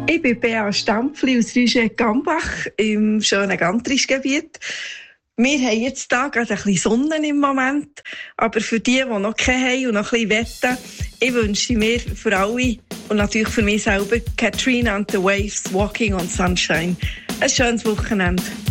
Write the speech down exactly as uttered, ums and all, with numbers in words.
Ich bin Bea Stampfli aus Rüschegg-Gambach im schönen Gantrischgebiet. Wir haben jetzt hier gerade ein bisschen Sonne im Moment, aber für die, die noch keine haben und noch ein bisschen wetten, ich wünsche mir für alle und natürlich für mich selber Katrina and the Waves, Walking on Sunshine. Ein schönes Wochenende.